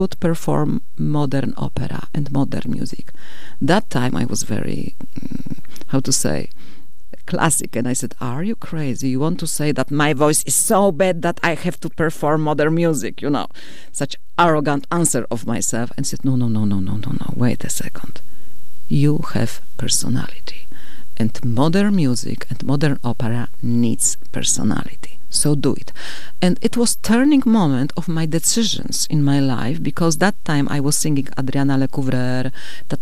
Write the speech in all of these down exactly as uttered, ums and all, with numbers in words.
would perform modern opera and modern music. That time I was very, mm, how to say, classic, and I said, are you crazy? You want to say that my voice is so bad that I have to perform modern music, you know? Such arrogant answer of myself, and said, no, no, no, no, no, no, no, wait a second. You have personality, and modern music and modern opera needs personality. So do it. And it was turning moment of my decisions in my life, because that time I was singing Adriana Lecouvreur,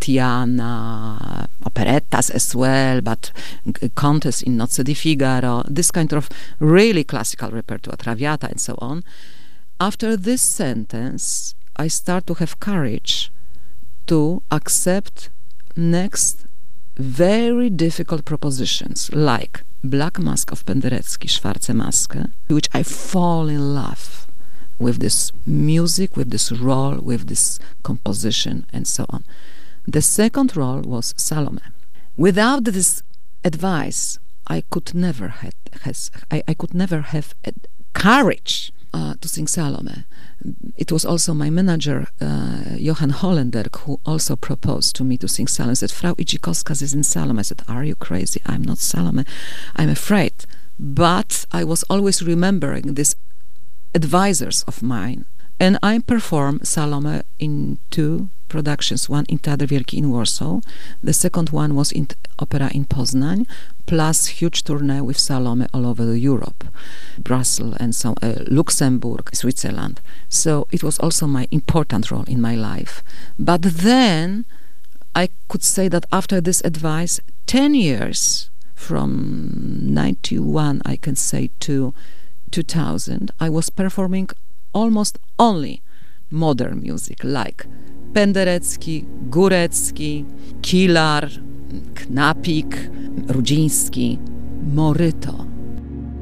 Tatiana, operettas as well, but contests in Nozze di Figaro, this kind of really classical repertoire, Traviata and so on. After this sentence, I start to have courage to accept next very difficult propositions, like Black Mask of Penderecki, Schwarze Maske, which I fall in love with this music, with this role, with this composition, and so on. The second role was Salome. Without this advice, I could never had has I, I could never have courage uh, to sing Salome. It was also my manager, uh, Johan Hollander, who also proposed to me to sing Salome. He said, Frau Idzikowska is in Salome. I said, are you crazy? I'm not Salome. I'm afraid. But I was always remembering these advisors of mine. And I performed Salome in two productions. One in Teatr Wielki in Warsaw. The second one was in opera in Poznań, plus huge tournée with Salome all over Europe, Brussels and so uh, Luxembourg, Switzerland. So it was also my important role in my life. But then I could say that after this advice, ten years from ninety-one, I can say, to two thousand, I was performing almost only modern music, like Penderecki, Górecki, Kilar, Knapik, Rudziński, Moryto.